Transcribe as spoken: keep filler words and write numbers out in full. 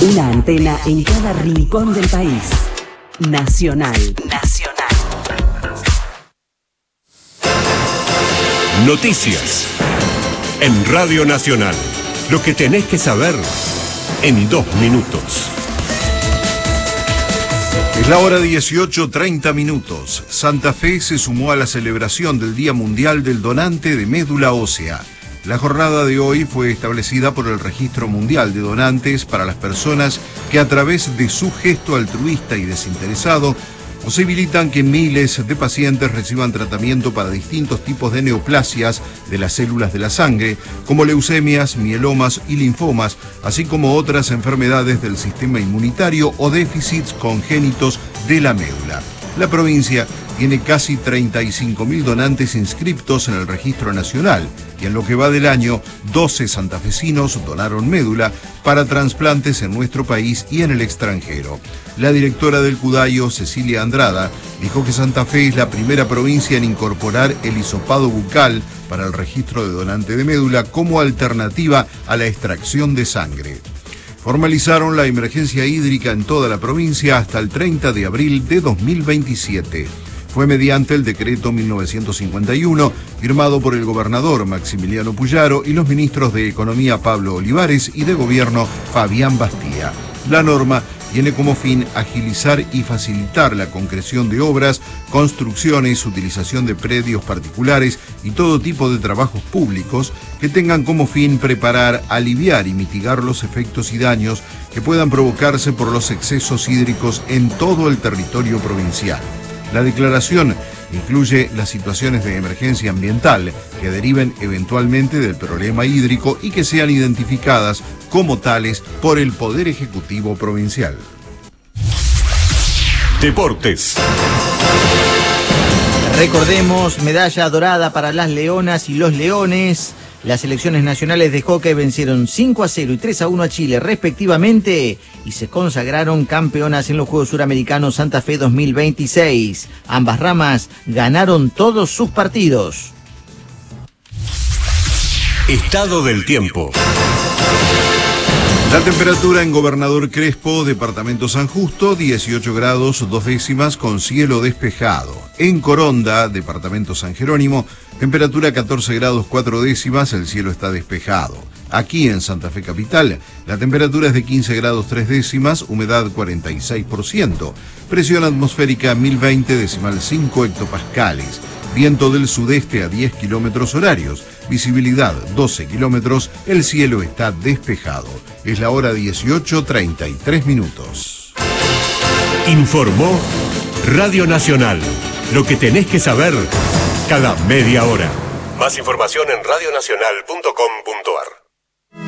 Una antena en cada rincón del país. Nacional. Nacional. Noticias. En Radio Nacional. Lo que tenés que saber en dos minutos. Es la hora dieciocho, treinta minutos. Santa Fe se sumó a la celebración del Día Mundial del Donante de Médula Ósea. La jornada de hoy fue establecida por el Registro Mundial de Donantes para las personas que a través de su gesto altruista y desinteresado posibilitan que miles de pacientes reciban tratamiento para distintos tipos de neoplasias de las células de la sangre, como leucemias, mielomas y linfomas, así como otras enfermedades del sistema inmunitario o déficits congénitos de la médula. La provincia tiene casi treinta y cinco mil donantes inscriptos en el registro nacional y en lo que va del año, doce santafesinos donaron médula para trasplantes en nuestro país y en el extranjero. La directora del Cudayo, Cecilia Andrada, dijo que Santa Fe es la primera provincia en incorporar el hisopado bucal para el registro de donante de médula como alternativa a la extracción de sangre. Formalizaron la emergencia hídrica en toda la provincia hasta el treinta de abril de dos mil veintisiete. Fue mediante el decreto mil novecientos cincuenta y uno, firmado por el gobernador Maximiliano Puyaro y los ministros de Economía Pablo Olivares y de Gobierno Fabián Bastía. La norma tiene como fin agilizar y facilitar la concreción de obras, construcciones, utilización de predios particulares y todo tipo de trabajos públicos que tengan como fin preparar, aliviar y mitigar los efectos y daños que puedan provocarse por los excesos hídricos en todo el territorio provincial. La declaración incluye las situaciones de emergencia ambiental que deriven eventualmente del problema hídrico y que sean identificadas como tales por el Poder Ejecutivo Provincial. Deportes. Recordemos, medalla dorada para las leonas y los leones. Las selecciones nacionales de hockey vencieron cinco a cero y tres a uno a Chile respectivamente y se consagraron campeonas en los Juegos Suramericanos Santa Fe dos mil veintiséis. Ambas ramas ganaron todos sus partidos. Estado del tiempo. La temperatura en Gobernador Crespo, departamento San Justo, dieciocho grados dos décimas con cielo despejado. En Coronda, departamento San Jerónimo, temperatura catorce grados cuatro décimas, el cielo está despejado. Aquí en Santa Fe Capital, la temperatura es de quince grados tres décimas, humedad cuarenta y seis por ciento, presión atmosférica mil veinte decimal cinco hectopascales. Viento del sudeste a diez kilómetros horarios, visibilidad doce kilómetros, el cielo está despejado. Es la hora dieciocho, treinta y tres minutos. Informó Radio Nacional. Lo que tenés que saber cada media hora. Más información en radio nacional punto com punto ar.